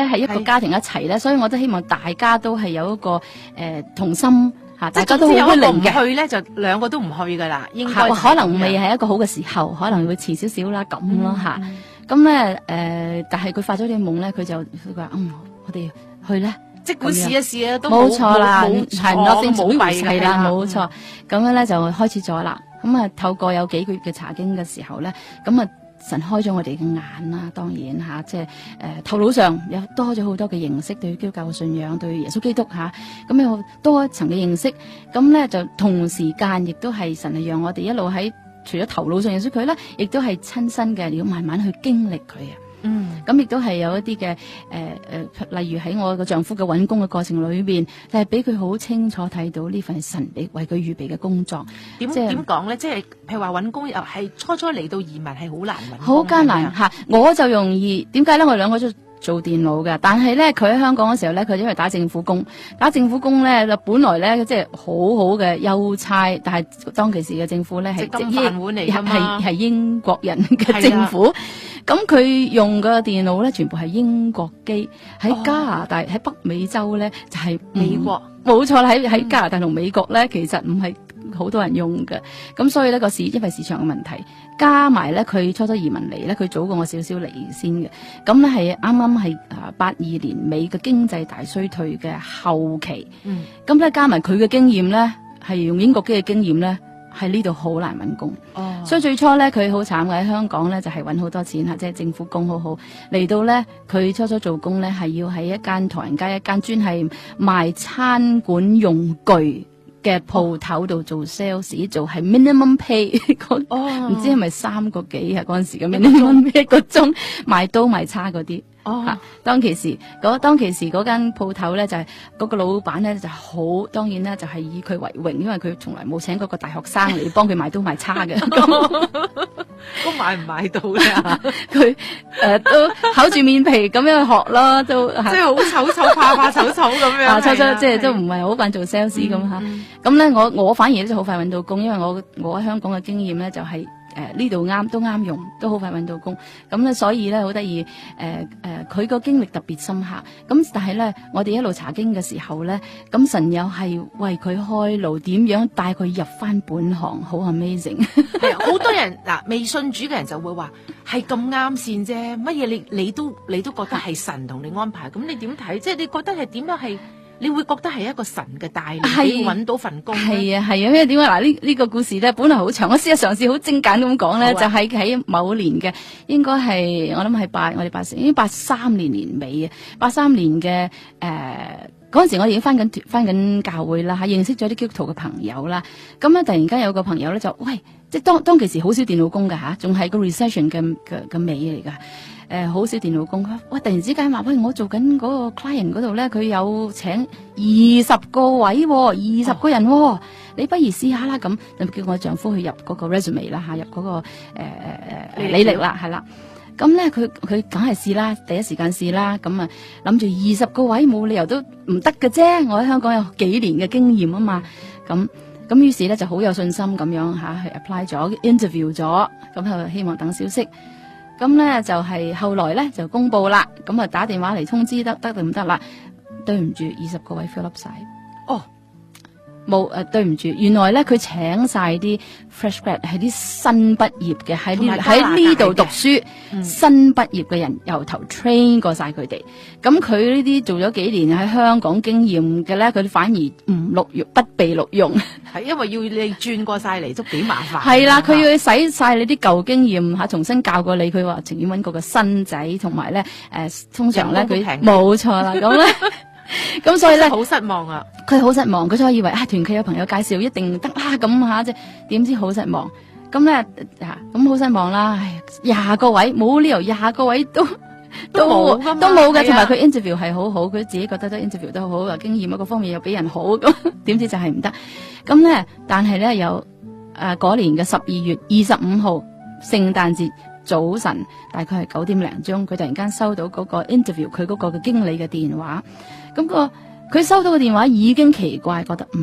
咧係一個家庭一齊咧，所以我都希望大家都係有一個同心吓，大家都好willing嘅。 有一個唔去咧，就兩個都唔去噶啦，應該可能未係一個好嘅時候，可能會遲少少啦咁咯吓。咁咧但係佢發咗啲夢咧，佢話我哋去咧。 即管試一試啊，都冇錯啦， 係冇弊係啦，冇錯。咁樣咧就開始咗啦。咁啊，透過有幾個月嘅查經嘅時候咧，咁啊神開咗我哋嘅眼啦，當然吓，即係頭腦上有多咗好多嘅認識，對基督教嘅信仰，對耶穌基督吓，咁有多一層嘅認識。咁咧就同時間亦都係神係讓我哋一路喺除咗頭腦上認識佢咧，亦都係親身嘅，要慢慢去經歷佢啊。咁亦都係有一啲嘅例如喺我個丈夫嘅揾工嘅過程裏邊，就係俾佢好清楚睇到呢份神俾為佢預備嘅工作。 點講咧？即係譬如話揾工又係初嚟到移民係好難揾， 好艱難嚇。我就容易，點解咧？我哋兩個都做電腦嘅，但係咧佢喺香港嘅時候咧，佢因為打政府工咧，就本來咧即係好好嘅優差，但係當其時嘅政府咧係金飯碗嚟㗎嘛， 係英國人嘅政府。咁佢用嘅電腦咧，全部係英國機。喺加拿大喺北美洲咧，就係美國。冇錯啦，喺加拿大同美國咧，其實唔係好多人用嘅。咁所以咧因為市場嘅問題，加埋咧佢初移民嚟咧，佢早過我少少嚟先嘅。咁咧係啱啱係82年尾嘅經濟大衰退嘅後期。咁咧加埋佢嘅經驗咧，係用英國機嘅經驗咧。喺呢度好難揾工，所以最初咧佢好慘嘅，喺香港咧就係揾好多錢吓，即係政府工好好。嚟到咧佢初做工咧係要喺一間唐人街一間專係賣餐館用具嘅鋪頭度做 sales， 做係 minimum pay， 唔知係咪3個幾啊嗰陣時嘅 minimum pay 一個鐘，賣刀賣叉嗰啲。當其時嗰間鋪頭咧就係嗰個老闆咧就好，當然咧就係以佢為榮，因為佢從來冇請過個大學生嚟幫佢賣刀賣叉嘅。 都買唔買到㗎？ 佢都厚住面皮咁樣去學咯，都即係好醜怕醜咁樣。 即係都唔係好慣做 sales 咁吓。咁咧我反而咧就好快揾到工，因為我喺香港嘅經驗咧就係呢度都啱用，都好快揾到工。咁咧所以咧好得意，佢個經歷特別深刻。咁但係咧我哋一路查經嘅時候咧，咁神又係為佢開路，點樣帶佢入翻本行，好 amazing。 好多人未信主嘅人就會話係咁啱線啫，乜嘢你都覺得係神同你安排，咁你點睇？即係你覺得係點樣係？你會覺得係一個神嘅帶領，你揾到份工。 係啊，因為點解呢個故事咧，本來好長，我試好精簡咁講咧，就喺某年嘅，應該係我諗係我哋83年年尾啊，83年嘅嗰陣時我哋已經翻緊教會啦，認識咗啲基督徒嘅朋友啦。咁咧突然間有個朋友咧就喂，即係當其時好少電腦工㗎吓，仲係個 recession 嘅尾嚟㗎。好少電腦工，喂！突然之間話喂，我做緊嗰個 client 嗰度咧，佢有請20個位，20個人，你不如試下啦咁，就叫我丈夫去入嗰個 resume 啦吓，入嗰個履歷啦，係啦。咁咧佢梗係試啦，第一時間試啦。咁啊諗住20個位冇理由都唔得嘅啫，我喺香港有幾年嘅經驗啊嘛。咁於是咧就好有信心咁樣吓去 apply 咗 interview 咗，咁就希望等消息。咁咧就係後來咧就公布啦，咁啊打電話嚟通知得定唔得啦？對唔住，20個位 fill up 晒。冇對唔住，原來咧佢請晒啲 fresh grad 係啲新畢業嘅喺呢度讀書，新畢業嘅人由頭 train 過晒佢哋。咁佢呢啲做咗幾年喺香港經驗嘅咧，佢反而不被錄用。 係因為要你轉過晒嚟都幾麻煩。 係啦，佢要使晒你啲舊經驗吓，重新教過你。佢話情願搵個新仔，同埋咧通常咧佢冇錯啦咁咧。咁所以咧， 好失望啊！ 佢好失望，佢所以以為團契有朋友介紹一定得啦咁吓，即係點知好失望。咁咧咁好失望啦！20個位冇理由20個位都冇嘅，同埋佢 interview 係好好，佢自己覺得都 interview 得好好，又經驗嗰個方面又比人好，咁點知就係唔得。咁咧，但係咧有嗰年嘅12月25號聖誕節早晨，大概係9點零鐘，佢突然間收到嗰個 interview 佢嗰個嘅經理嘅電話。咁佢收到個電話已經奇怪，覺得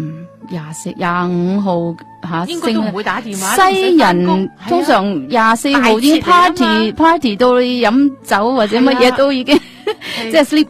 25號應該都唔會打電話。 西人通常24號已經 party 到你飲酒或者乜嘢都已經即係 sleep